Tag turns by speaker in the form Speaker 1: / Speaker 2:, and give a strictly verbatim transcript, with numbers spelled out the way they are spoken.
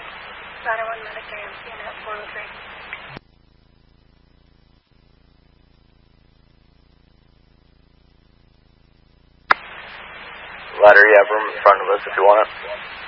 Speaker 1: Ladder one Medicare, M C N at four oh three.
Speaker 2: Ladder, you have room in front of us if you want it.